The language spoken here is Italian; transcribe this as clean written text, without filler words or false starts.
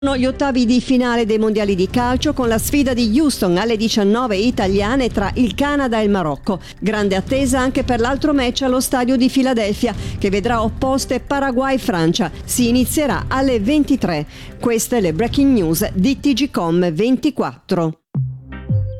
Gli ottavi di finale dei mondiali di calcio con la sfida di Houston alle 19 italiane tra il Canada e il Marocco. Grande attesa anche per l'altro match allo stadio di Filadelfia che vedrà opposte Paraguay-Francia. Si inizierà alle 23. Queste le breaking news di TGcom 24.